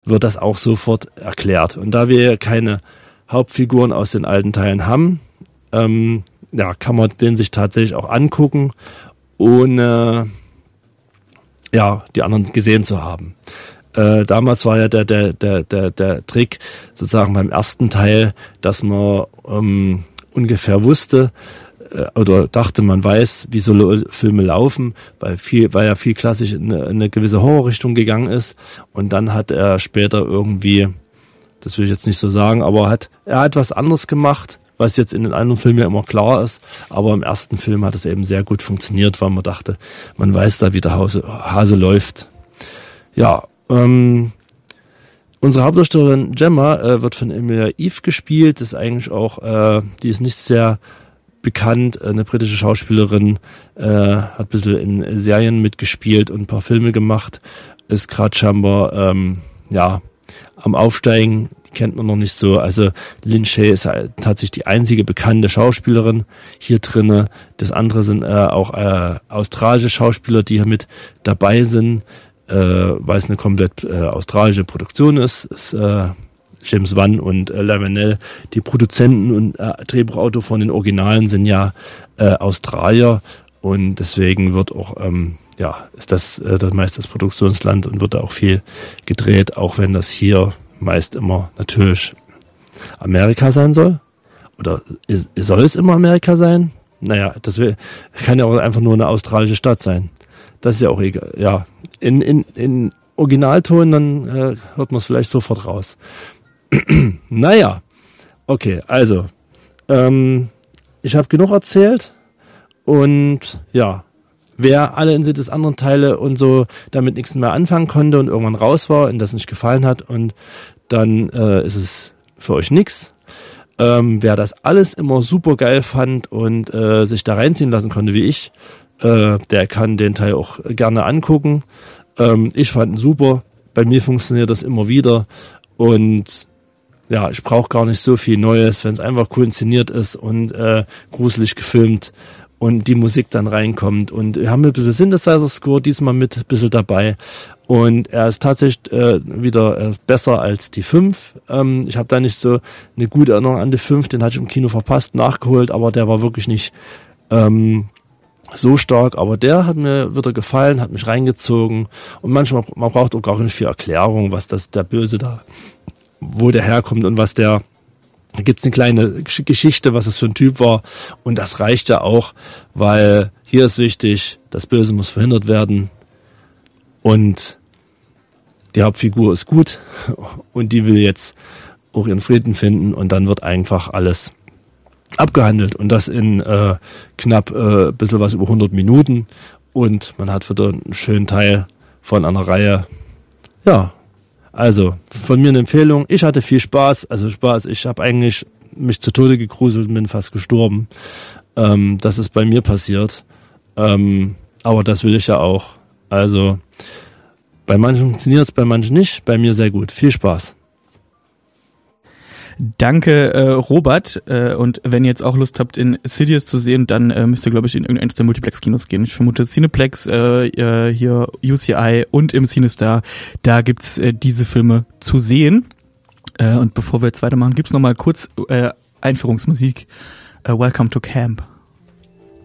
wird das auch sofort erklärt. Und da wir keine Hauptfiguren aus den alten Teilen haben, kann man den sich tatsächlich auch angucken, ohne die anderen gesehen zu haben. Damals war ja der Trick sozusagen beim ersten Teil, dass man ungefähr wusste oder dachte, man weiß, wie Solo-Filme laufen, weil ja viel klassisch in eine gewisse Horrorrichtung gegangen ist. Und dann hat er später irgendwie, das will ich jetzt nicht so sagen, aber er hat was anderes gemacht, was jetzt in den anderen Filmen ja immer klar ist. Aber im ersten Film hat es eben sehr gut funktioniert, weil man dachte, man weiß da, wie der Hase läuft. Ja, unsere Hauptdarstellerin Gemma wird von Emilia Eve gespielt, ist eigentlich auch, die ist nicht sehr bekannt, eine britische Schauspielerin, hat ein bisschen in Serien mitgespielt und ein paar Filme gemacht, ist gerade scheinbar am Aufsteigen, die kennt man noch nicht so. Also Lin Shaye ist tatsächlich die einzige bekannte Schauspielerin hier drinne. Das andere sind auch australische Schauspieler, die hier mit dabei sind, weil es eine komplett australische Produktion ist. James Wan und Lavenel, die Produzenten und Drehbuchautor von den Originalen, sind ja Australier, und deswegen wird auch ist das meist das Produktionsland und wird da auch viel gedreht, auch wenn das hier meist immer natürlich Amerika sein soll. Oder soll es immer Amerika sein? Naja, das kann ja auch einfach nur eine australische Stadt sein. Das ist ja auch egal. Ja, in Originalton, dann hört man es vielleicht sofort raus. Naja, okay, also ich habe genug erzählt, und ja, wer alle in des anderen Teile und so damit nichts mehr anfangen konnte und irgendwann raus war und das nicht gefallen hat, und dann ist es für euch nix. Wer das alles immer super geil fand und sich da reinziehen lassen konnte wie ich, der kann den Teil auch gerne angucken. Ich fand ihn super, bei mir funktioniert das immer wieder, und ja, ich brauche gar nicht so viel Neues, wenn es einfach cool inszeniert ist und gruselig gefilmt und die Musik dann reinkommt. Und wir haben ein bisschen Synthesizer-Score diesmal mit ein bisschen dabei. Und er ist tatsächlich wieder besser als die 5. Ich habe da nicht so eine gute Erinnerung an die 5, den hatte ich im Kino verpasst, nachgeholt, aber der war wirklich nicht so stark. Aber der hat mir wieder gefallen, hat mich reingezogen. Und manchmal, man braucht auch gar nicht viel Erklärung, was der Böse da, wo der herkommt und was da gibt's eine kleine Geschichte, was es für ein Typ war, und das reicht ja auch, weil hier ist wichtig, das Böse muss verhindert werden und die Hauptfigur ist gut und die will jetzt auch ihren Frieden finden, und dann wird einfach alles abgehandelt, und das in knapp bisschen was über 100 Minuten, und man hat wieder einen schönen Teil von einer Reihe. Ja, also, von mir eine Empfehlung. Ich hatte viel Spaß. Ich habe eigentlich mich zu Tode gegruselt und bin fast gestorben. Das ist bei mir passiert. Aber das will ich ja auch. Also, bei manchen funktioniert es, bei manchen nicht. Bei mir sehr gut. Viel Spaß. Danke, Robert. Und wenn ihr jetzt auch Lust habt, in Insidious zu sehen, dann müsst ihr, glaube ich, in irgendeines der Multiplex-Kinos gehen. Ich vermute Cineplex, hier UCI und im Cinestar. Da gibt's diese Filme zu sehen. Und bevor wir jetzt weitermachen, gibt's noch mal kurz Einführungsmusik. Welcome to Camp.